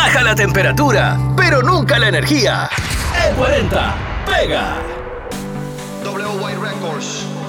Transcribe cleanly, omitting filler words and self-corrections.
Baja la temperatura, pero nunca la energía. E40, pega. WY Records.